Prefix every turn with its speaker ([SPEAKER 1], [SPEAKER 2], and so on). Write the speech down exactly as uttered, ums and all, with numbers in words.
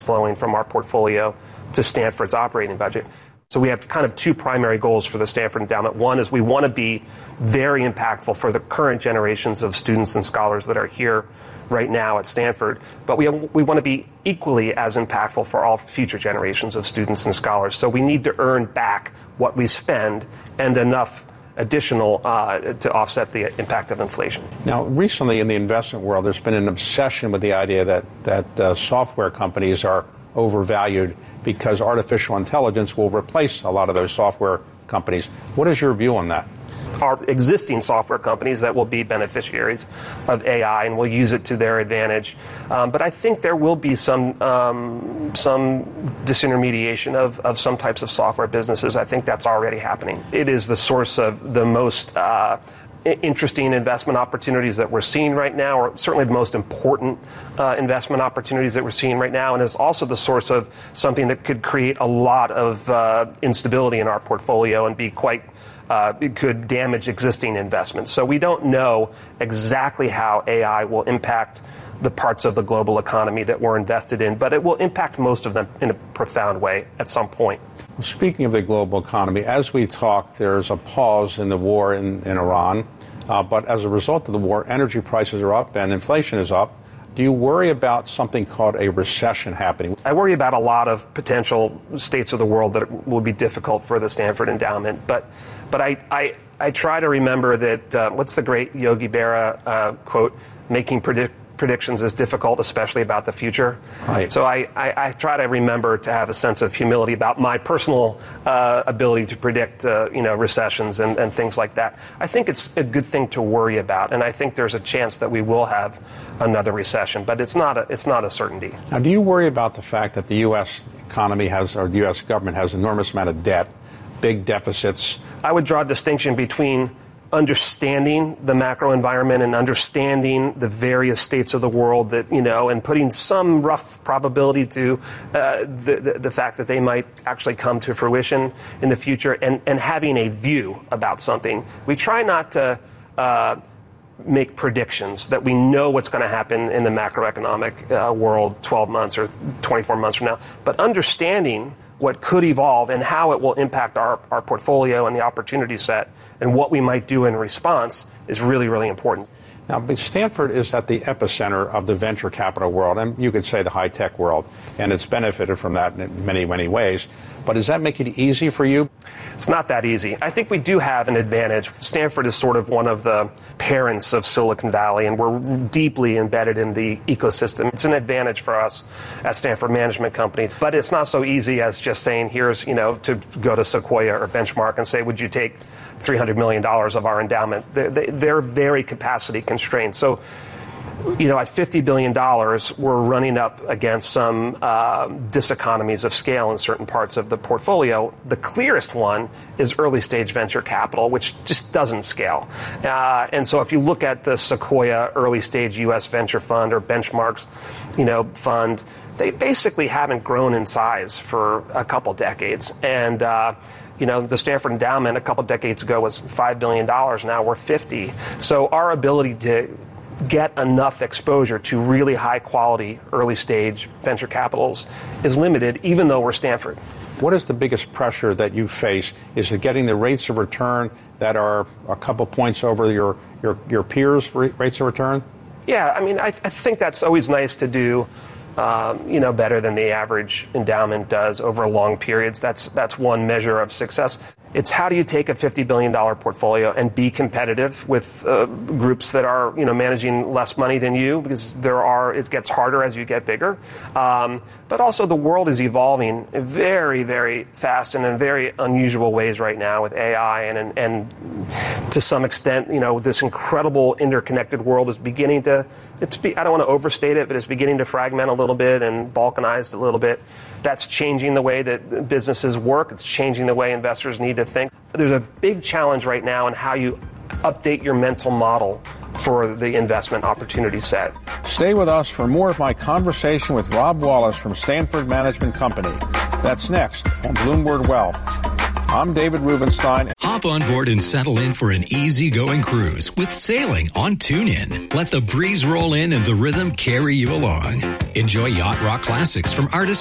[SPEAKER 1] flowing from our portfolio to Stanford's operating budget. So we have kind of two primary goals for the Stanford Endowment. One is we want to be very impactful for the current generations of students and scholars that are here right now at Stanford, but we we want to be equally as impactful for all future generations of students and scholars. So we need to earn back what we spend and enough additional uh, to offset the impact of inflation.
[SPEAKER 2] Now, recently in the investment world, there's been an obsession with the idea that, that uh, software companies are overvalued because artificial intelligence will replace a lot of those software companies. What is your view on that?
[SPEAKER 1] Our existing software companies that will be beneficiaries of A I and will use it to their advantage. Um, but I think there will be some um, some disintermediation of, of some types of software businesses. I think that's already happening. It is the source of the most uh, interesting investment opportunities that we're seeing right now, or certainly the most important uh, investment opportunities that we're seeing right now, and is also the source of something that could create a lot of uh, instability in our portfolio and be quite Uh, it could damage existing investments. So we don't know exactly how A I will impact the parts of the global economy that we're invested in, but it will impact most of them in a profound way at some point.
[SPEAKER 2] Well, speaking of the global economy, as we talk, there's a pause in the war in, in Iran, uh, but as a result of the war, energy prices are up and inflation is up. Do you worry about something called a recession happening?
[SPEAKER 1] I worry about a lot of potential states of the world that will be difficult for the Stanford Endowment. But but I, I, I try to remember that, uh, what's the great Yogi Berra uh, quote, making predict predictions is difficult, especially about the future.
[SPEAKER 2] Right.
[SPEAKER 1] So I, I, I try to remember to have a sense of humility about my personal uh, ability to predict, uh, you know, recessions and, and things like that. I think it's a good thing to worry about, and I think there's a chance that we will have another recession, but it's not a, it's not a certainty.
[SPEAKER 2] Now, do you worry about the fact that the U S economy has, or the U S government has, an enormous amount of debt, big deficits?
[SPEAKER 1] I would draw a distinction between understanding the macro environment and understanding the various states of the world that, you know, and putting some rough probability to uh, the, the, the fact that they might actually come to fruition in the future, and, and having a view about something. We try not to uh, make predictions that we know what's going to happen in the macroeconomic uh, world twelve months or twenty-four months from now, but understanding what could evolve and how it will impact our, our portfolio and the opportunity set and what we might do in response is really, really important.
[SPEAKER 2] Now, Stanford is at the epicenter of the venture capital world, and you could say the high-tech world, and it's benefited from that in many, many ways. But does that make it easy for you?
[SPEAKER 1] It's not that easy. I think we do have an advantage. Stanford is sort of one of the parents of Silicon Valley, and we're deeply embedded in the ecosystem. It's an advantage for us at Stanford Management Company, but it's not so easy as just saying, here's, you know, to go to Sequoia or Benchmark and say, would you take three hundred million dollars of our endowment? They're, they're very capacity constrained. So, you know, at fifty billion dollars, we're running up against some uh, diseconomies of scale in certain parts of the portfolio. The clearest one is early stage venture capital, which just doesn't scale. Uh, and so if you look at the Sequoia early stage U S venture fund or Benchmark's, you know, fund, they basically haven't grown in size for a couple decades. And, uh, you know, the Stanford Endowment a couple decades ago was five billion dollars. Now we're fifty. So our ability to get enough exposure to really high quality early stage venture capitals is limited, even though we're Stanford.
[SPEAKER 2] What is the biggest pressure that you face? Is it getting the rates of return that are a couple points over your, your, your peers' rates of return?
[SPEAKER 1] Yeah, I mean, I, I think that's always nice to do. Um, you know, better than the average endowment does over long periods. That's that's one measure of success. It's how do you take a fifty billion dollars portfolio and be competitive with uh, groups that are, you know, managing less money than you, because there are, it gets harder as you get bigger. Um, but also the world is evolving very, very fast and in very unusual ways right now with A I, and, and, and to some extent, you know, this incredible interconnected world is beginning to, it's be, I don't want to overstate it, but it's beginning to fragment a little bit and balkanized a little bit. That's changing the way that businesses work. It's changing the way investors need to think. There's a big challenge right now in how you update your mental model for the investment opportunity set.
[SPEAKER 2] Stay with us for more of my conversation with Rob Wallace from Stanford Management Company. That's next on Bloomberg Wealth. I'm David Rubenstein.
[SPEAKER 3] Hop on board and settle in for an easygoing cruise with sailing on TuneIn. Let the breeze roll in and the rhythm carry you along. Enjoy yacht rock classics from artists